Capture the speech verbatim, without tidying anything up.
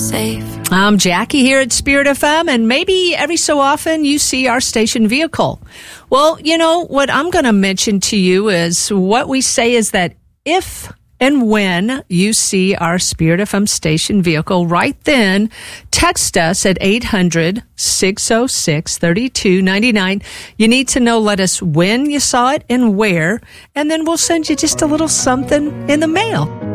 safe. I'm Jackie here at Spirit F M, and maybe every so often you see our station vehicle. Well, you know, what I'm going to mention to you is what we say is that if and when you see our Spirit F M station vehicle, right then, text us at eight hundred, six oh six, three two nine nine. You need to know, let us when you saw it and where, and then we'll send you just a little something in the mail.